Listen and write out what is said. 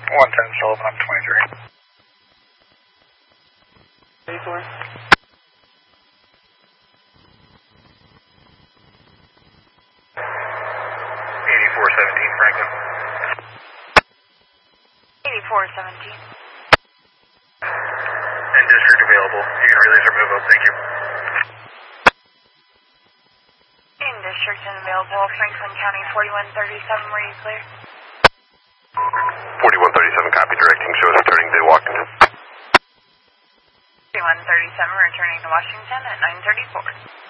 110 Sullivan, I'm 23. 84. 8417 Franklin. 8417. And district available. You can release or move up, thank you. In district and available, Franklin County 4137, were you clear? 4137, copy, directing, show us returning to Washington. 4137, returning to Washington at 934.